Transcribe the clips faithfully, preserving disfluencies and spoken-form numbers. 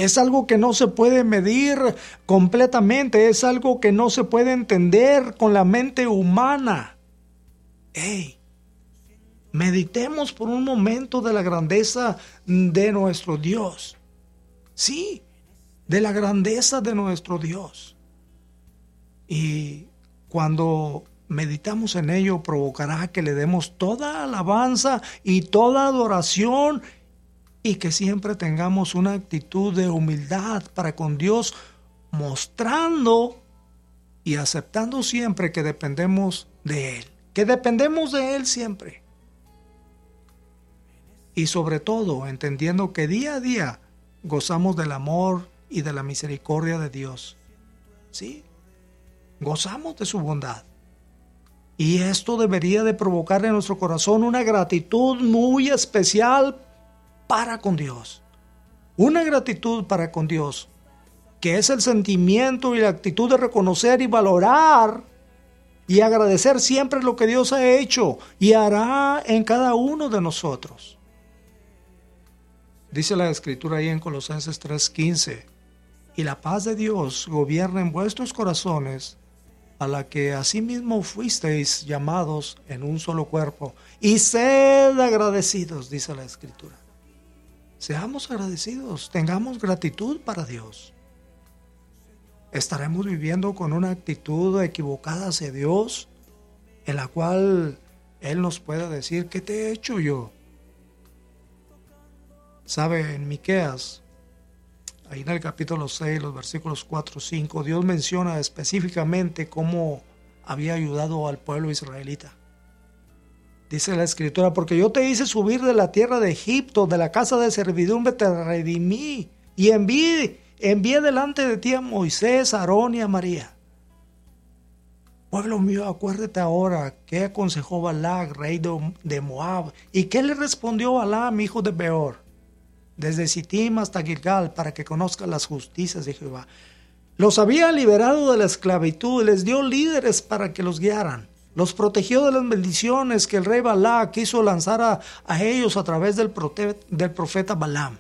Es algo que no se puede medir completamente, es algo que no se puede entender con la mente humana. ¡Ey! Meditemos por un momento de la grandeza de nuestro Dios. Sí, de la grandeza de nuestro Dios. Y cuando meditamos en ello, provocará que le demos toda alabanza y toda adoración, y que siempre tengamos una actitud de humildad para con Dios, mostrando y aceptando siempre que dependemos de Él, que dependemos de Él siempre. Y sobre todo, entendiendo que día a día gozamos del amor y de la misericordia de Dios. ¿Sí? Gozamos de su bondad. Y esto debería de provocar en nuestro corazón una gratitud muy especial para con Dios. Una gratitud para con Dios, que es el sentimiento y la actitud de reconocer y valorar y agradecer siempre lo que Dios ha hecho y hará en cada uno de nosotros. Dice la Escritura ahí en Colosenses tres quince: y la paz de Dios gobierna en vuestros corazones, a la que asimismo fuisteis llamados en un solo cuerpo, y sed agradecidos, dice la Escritura. Seamos agradecidos, tengamos gratitud para Dios. Estaremos viviendo con una actitud equivocada hacia Dios, en la cual Él nos pueda decir: ¿qué te he hecho yo? Sabe, en Miqueas, ahí en el capítulo seis, los versículos cuatro y cinco, Dios menciona específicamente cómo había ayudado al pueblo israelita. Dice la Escritura: porque yo te hice subir de la tierra de Egipto, de la casa de servidumbre te redimí, y envié, envié delante de ti a Moisés, a Aarón y a María. Pueblo mío, acuérdate ahora qué aconsejó Balac, rey de Moab, y qué le respondió Balaam, hijo de Beor, desde Sittim hasta Gilgal, para que conozcan las justicias de Jehová. Los había liberado de la esclavitud, les dio líderes para que los guiaran. Los protegió de las maldiciones que el rey Balac quiso lanzar a, a ellos a través del, prote, del profeta Balaam.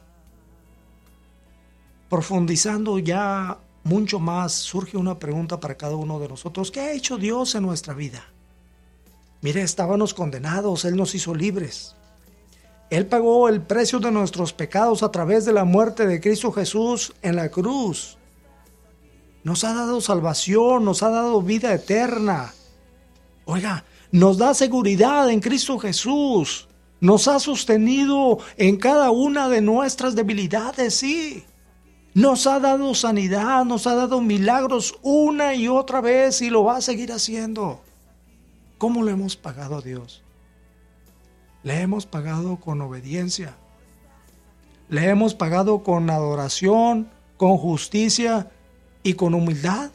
Profundizando ya mucho más, surge una pregunta para cada uno de nosotros: ¿qué ha hecho Dios en nuestra vida? Mire, estábamos condenados, Él nos hizo libres. Él pagó el precio de nuestros pecados a través de la muerte de Cristo Jesús en la cruz. Nos ha dado salvación, nos ha dado vida eterna. Oiga, nos da seguridad en Cristo Jesús. Nos ha sostenido en cada una de nuestras debilidades, sí. Nos ha dado sanidad, nos ha dado milagros una y otra vez, y lo va a seguir haciendo. ¿Cómo le hemos pagado a Dios? Le hemos pagado con obediencia. Le hemos pagado con adoración, con justicia y con humildad.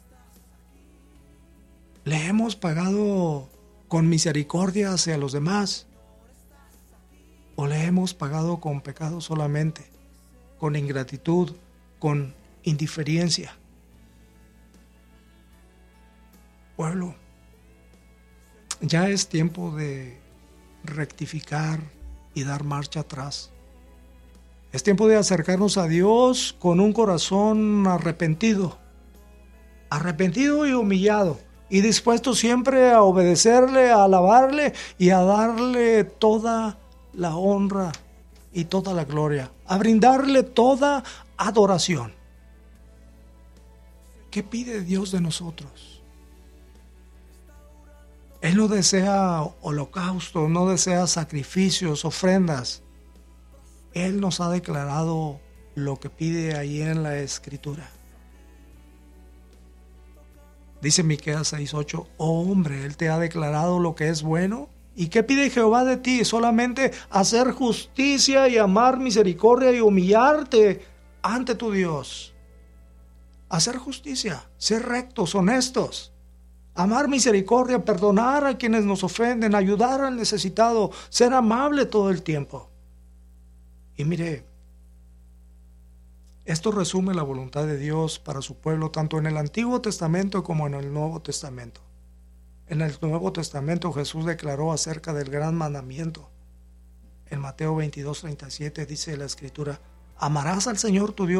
Le hemos pagado con misericordia hacia los demás. ¿O le hemos pagado con pecado solamente, con ingratitud, con indiferencia? Pueblo, ya es tiempo de rectificar y dar marcha atrás. Es tiempo de acercarnos a Dios con un corazón arrepentido, arrepentido y humillado, y dispuesto siempre a obedecerle, a alabarle y a darle toda la honra y toda la gloria, a brindarle toda adoración. ¿Qué pide Dios de nosotros? Él no desea holocaustos, no desea sacrificios, ofrendas. Él nos ha declarado lo que pide ahí en la Escritura. Dice Miqueas seis ocho: oh hombre, Él te ha declarado lo que es bueno. ¿Y qué pide Jehová de ti? Solamente hacer justicia y amar misericordia y humillarte ante tu Dios. Hacer justicia, ser rectos, honestos, amar misericordia, perdonar a quienes nos ofenden, ayudar al necesitado, ser amable todo el tiempo. Y mire, esto resume la voluntad de Dios para su pueblo, tanto en el Antiguo Testamento como en el Nuevo Testamento. En el Nuevo Testamento Jesús declaró acerca del gran mandamiento. En Mateo veintidós treinta y siete dice la Escritura: amarás al Señor tu Dios